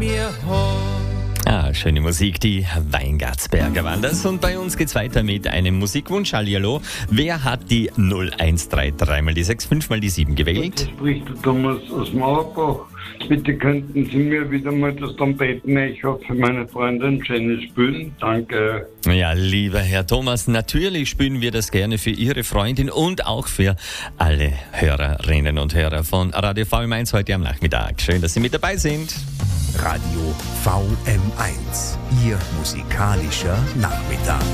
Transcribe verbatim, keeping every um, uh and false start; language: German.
mir hat. Ah, schöne Musik, die Weingartsberger waren das. Und bei uns geht's weiter mit einem Musikwunsch. Hallihallo. Wer hat die null eins drei drei mal die sechs, fünf mal die sieben gewählt? Hier spricht der Thomas aus Mauerbach. Bitte könnten Sie mir wieder mal das Trompetenecho für meine Freundin Jenny spielen. Danke. Ja, lieber Herr Thomas, natürlich spielen wir das gerne für Ihre Freundin und auch für alle Hörerinnen und Hörer von Radio V M eins heute am Nachmittag. Schön, dass Sie mit dabei sind. Radio V M eins, Ihr musikalischer Nachmittag.